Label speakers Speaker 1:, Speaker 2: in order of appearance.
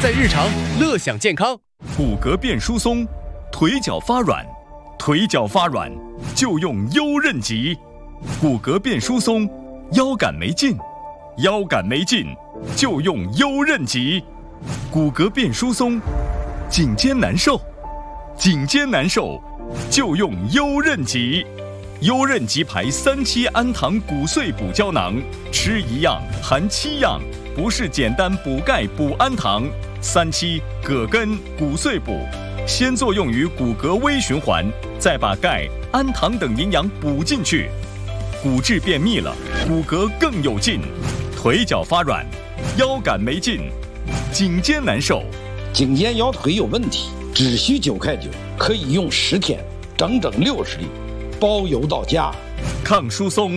Speaker 1: 在日常，乐享健康。
Speaker 2: 骨骼变疏松，腿脚发软，腿脚发软就用优韧极。骨骼变疏松，腰杆没劲，腰杆没劲就用优韧极。骨骼变疏松，颈肩难受，颈肩难受就用优韧极。优韧极牌3期氨糖骨碎补胶囊，吃1样含7样，不是简单补钙补氨糖。3期葛根骨碎补，先作用于骨骼微循环，再把钙、氨糖等营养补进去，骨质变密了，骨骼更有劲。腿脚发软，腰杆没劲，颈肩难受，
Speaker 3: 颈肩腰腿有问题，只需9块9，可以用10天，整整60粒，包邮到家。
Speaker 2: 抗疏松